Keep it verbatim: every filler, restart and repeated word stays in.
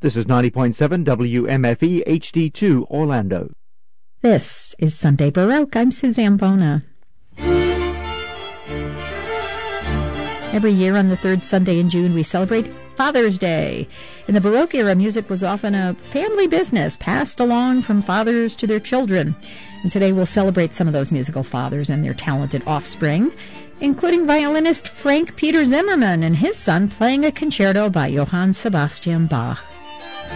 This is ninety point seven W M F E H D two Orlando. This is Sunday Baroque. I'm Suzanne Bona. Every year on the third Sunday in June, we celebrate Father's Day. In the Baroque era, music was often a family business passed along from fathers to their children. And today we'll celebrate some of those musical fathers and their talented offspring, including violinist Frank Peter Zimmermann and his son playing a concerto by Johann Sebastian Bach.